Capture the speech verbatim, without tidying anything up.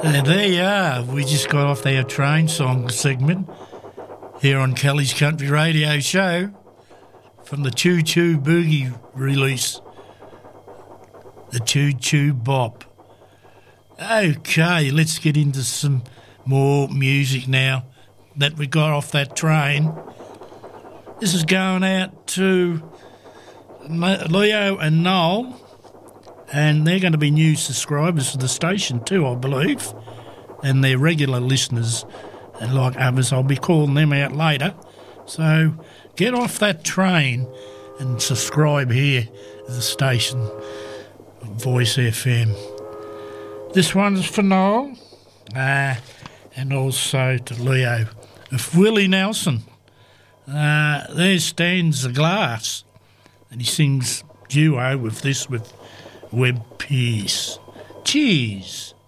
And there you are. We just got off our train song segment here on Kelly's Country Radio Show from the Choo Choo Boogie release, the Choo Choo Bop. Okay, let's get into some more music now that we got off that train. This is going out to Leo and Noel, and they're going to be new subscribers to the station too, I believe, and they're regular listeners, and like others, I'll be calling them out later. So get off that train and subscribe here to the station, Voice F M. This one's for Noel, uh, and also to Leo. Of Willie Nelson, uh, there stands the glass, and he sings duo with this with Webb Pierce. Cheers.